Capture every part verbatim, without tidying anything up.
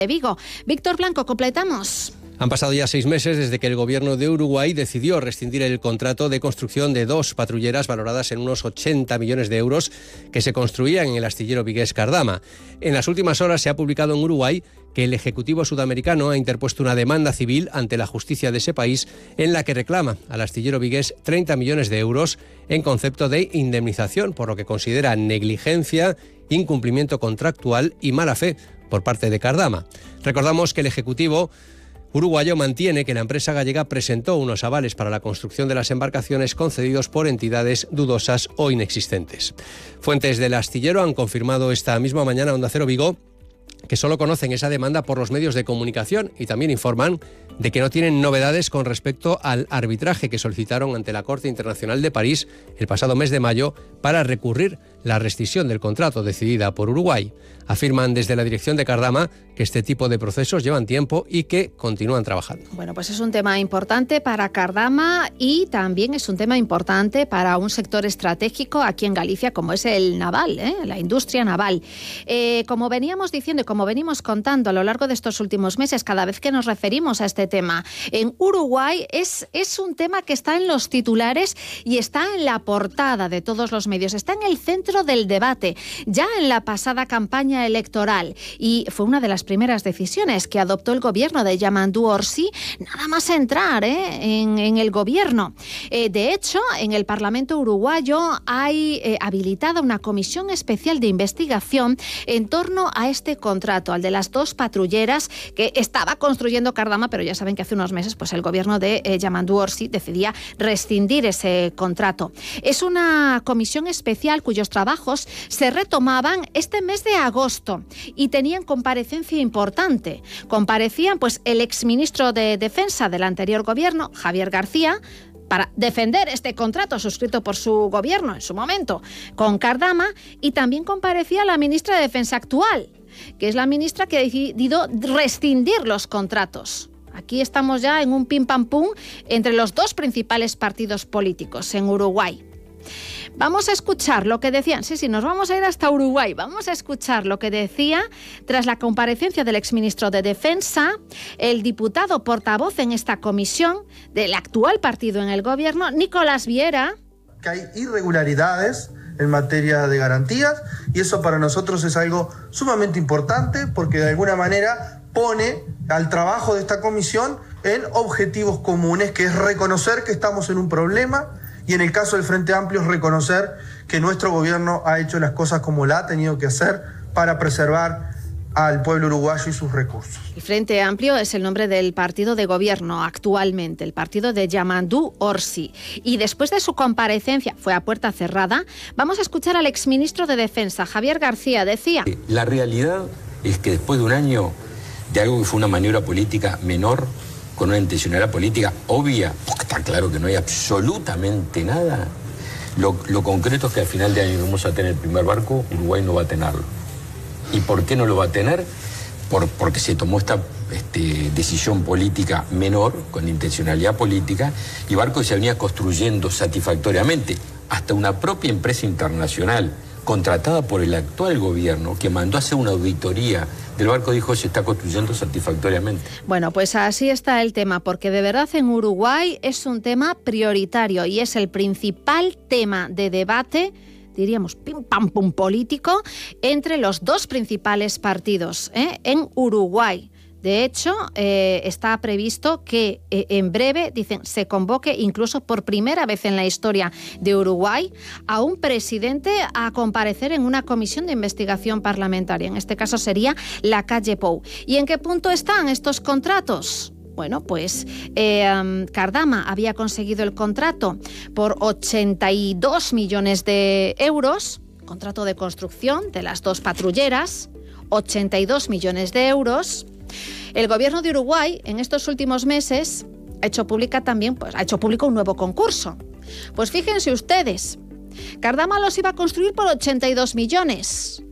de Vigo. Víctor Blanco, completamos. Han pasado ya seis meses desde que el gobierno de Uruguay decidió rescindir el contrato de construcción de dos patrulleras valoradas en unos ochenta millones de euros que se construían en el astillero vigués Cardama. En las últimas horas se ha publicado en Uruguay que el Ejecutivo sudamericano ha interpuesto una demanda civil ante la justicia de ese país en la que reclama al astillero vigués treinta millones de euros en concepto de indemnización, por lo que considera negligencia, incumplimiento contractual y mala fe por parte de Cardama. Recordamos que el Ejecutivo uruguayo mantiene que la empresa gallega presentó unos avales para la construcción de las embarcaciones concedidos por entidades dudosas o inexistentes. Fuentes del astillero han confirmado esta misma mañana a Onda Cero Vigo que solo conocen esa demanda por los medios de comunicación y también informan de que no tienen novedades con respecto al arbitraje que solicitaron ante la Corte Internacional de París el pasado mes de mayo para recurrir la rescisión del contrato decidida por Uruguay. Afirman desde la dirección de Cardama que este tipo de procesos llevan tiempo y que continúan trabajando. Bueno, pues es un tema importante para Cardama y también es un tema importante para un sector estratégico aquí en Galicia como es el naval, ¿eh? La industria naval. Eh, como veníamos diciendo y como venimos contando a lo largo de estos últimos meses, cada vez que nos referimos a este tema, en Uruguay es, es un tema que está en los titulares y está en la portada de todos los medios, está en el centro del debate, ya en la pasada campaña electoral, y fue una de las primeras decisiones que adoptó el gobierno de Yamandu Orsi, nada más entrar ¿eh? en, en el gobierno. Eh, de hecho, en el Parlamento uruguayo hay eh, habilitada una comisión especial de investigación en torno a este contrato, al de las dos patrulleras que estaba construyendo Cardama, pero ya saben que hace unos meses pues, el gobierno de eh, Yamandu Orsi decidía rescindir ese contrato. Es una comisión especial cuyos trabajos se retomaban este mes de agosto y tenían comparecencia importante. Comparecían pues el exministro de Defensa del anterior gobierno, Javier García, para defender este contrato suscrito por su gobierno en su momento con Cardama, y también comparecía la ministra de Defensa actual, que es la ministra que ha decidido rescindir los contratos. Aquí estamos ya en un pim pam pum entre los dos principales partidos políticos en Uruguay. Vamos a escuchar lo que decían, sí, sí, nos vamos a ir hasta Uruguay, vamos a escuchar lo que decía tras la comparecencia del exministro de Defensa, el diputado portavoz en esta comisión del actual partido en el gobierno, Nicolás Viera. Que hay irregularidades en materia de garantías y eso para nosotros es algo sumamente importante porque de alguna manera pone al trabajo de esta comisión en objetivos comunes, que es reconocer que estamos en un problema. Y en el caso del Frente Amplio es reconocer que nuestro gobierno ha hecho las cosas como la ha tenido que hacer para preservar al pueblo uruguayo y sus recursos. El Frente Amplio es el nombre del partido de gobierno actualmente, el partido de Yamandu Orsi. Y después de su comparecencia, fue a puerta cerrada, vamos a escuchar al exministro de Defensa, Javier García, decía... La realidad es que después de un año de algo que fue una maniobra política menor, con una intencionalidad política obvia, porque está claro que no hay absolutamente nada. Lo, lo concreto es que al final de año vamos a tener el primer barco, Uruguay no va a tenerlo. ¿Y por qué no lo va a tener? Por, porque se tomó esta este, decisión política menor, con intencionalidad política, y barco que se venía construyendo satisfactoriamente. Hasta una propia empresa internacional, contratada por el actual gobierno, que mandó a hacer una auditoría del barco, dijo se está construyendo satisfactoriamente. Bueno, pues así está el tema, porque de verdad en Uruguay es un tema prioritario y es el principal tema de debate, diríamos pim pam pum político, entre los dos principales partidos ¿eh? en Uruguay. De hecho, eh, está previsto que eh, en breve, dicen, se convoque incluso por primera vez en la historia de Uruguay a un presidente a comparecer en una comisión de investigación parlamentaria. En este caso sería la Calle Pou. ¿Y en qué punto están estos contratos? Bueno, pues eh, um, Cardama había conseguido el contrato por ochenta y dos millones de euros, contrato de construcción de las dos patrulleras, ochenta y dos millones de euros. El gobierno de Uruguay en estos últimos meses ha hecho pública también, pues ha hecho público un nuevo concurso. Pues fíjense ustedes, Cardama los iba a construir por ochenta y dos millones.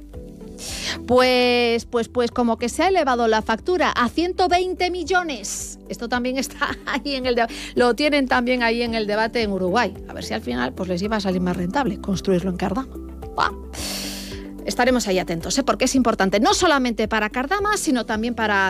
Pues, pues, pues como que se ha elevado la factura a ciento veinte millones. Esto también está ahí en el debate, lo tienen también ahí en el debate en Uruguay. A ver si al final pues les iba a salir más rentable construirlo en Cardama. ¡Wow! estaremos ahí atentos, ¿eh? Porque es importante no solamente para Cardama, sino también para